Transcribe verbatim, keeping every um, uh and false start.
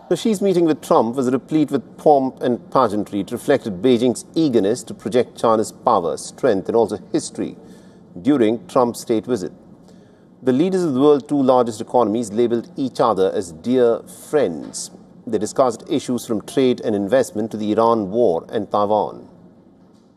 So Xi's meeting with Trump was replete with pomp and pageantry. It reflected Beijing's eagerness to project China's power, strength and also history during Trump's state visit. The leaders of the world's two largest economies labelled each other as dear friends. They discussed issues from trade and investment to the Iran war and Taiwan.